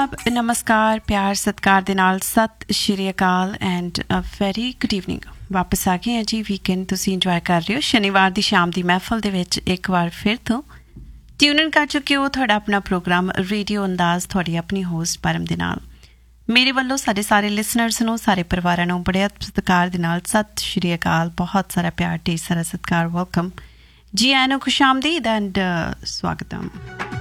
ਨਮਸਕਾਰ, ਪਿਆਰ ਸਤਿਕਾਰ ਦੇ ਨਾਲ ਸਤਿ ਸ਼੍ਰੀ ਅਕਾਲ and a very good evening. ਵਾਪਸ ਆ ਗਏ ਹਾਂ ਜੀ। ਵੀਕਐਂਡ ਤੁਸੀਂ ਇੰਜੋਏ ਕਰ ਰਹੇ ਹੋ। ਸ਼ਨੀਵਾਰ ਦੀ ਸ਼ਾਮ ਦੀ ਮਹਿਫਲ ਦੇ ਵਿੱਚ ਇੱਕ ਵਾਰ ਫਿਰ ਤੋਂ ਟਿਊਨ ਇਨ ਕਰ ਚੁੱਕੇ ਹੋ। ਤੁਹਾਡਾ ਆਪਣਾ ਪ੍ਰੋਗਰਾਮ ਰੇਡੀਓ ਅੰਦਾਜ਼, ਤੁਹਾਡੀ ਆਪਣੀ ਹੋਸਟ ਪਰਮ ਦੇ ਨਾਲ। ਮੇਰੇ ਵੱਲੋਂ ਸਾਡੇ ਸਾਰੇ ਲਿਸਨਰਸ ਨੂੰ, ਸਾਰੇ ਪਰਿਵਾਰਾਂ ਨੂੰ ਬੜੇ ਸਤਿਕਾਰ ਦੇ ਨਾਲ ਸਤਿ ਸ਼੍ਰੀ ਅਕਾਲ। ਬਹੁਤ ਸਾਰਾ ਪਿਆਰ, ਢੇਰ ਸਾਰਾ ਸਤਿਕਾਰ। ਵੈਲਕਮ ਜੀ, ਆਇਆਂ ਨੂੰ, ਖੁਸ਼ ਆਮਦੀਦ ਐਂਡ ਸਵਾਗਤਮ।